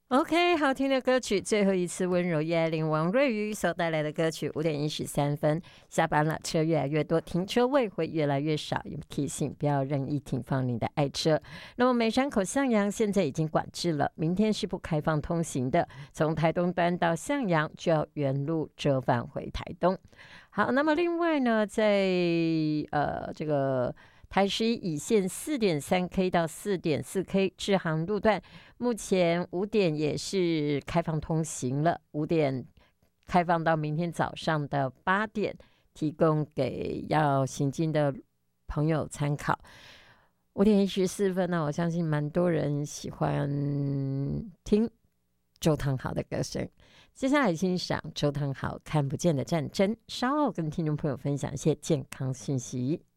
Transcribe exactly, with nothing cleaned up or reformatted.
OK， 好听的歌曲，最后一次温柔叶爱玲、王瑞瑜所带来的歌曲，五点一十三分，下班了，车越来越多，停车位会越来越少，也提醒不要任意停放您的爱车。那么美山口向阳现在已经管制了，明天是不开放通行的，从台东端到向阳就要原路折返回台东。好，那么另外呢，在呃这个台十一乙线 四点三 K 到 四点四 K 支航路段，目前五点也是开放通行了，五点开放到明天早上的八点，提供给要行进的朋友参考。五点一十四分呢，我相信蛮多人喜欢听周汤豪的歌声。接下来欣赏周汤豪《看不见的战争》，稍后跟听众朋友分享一些健康信息。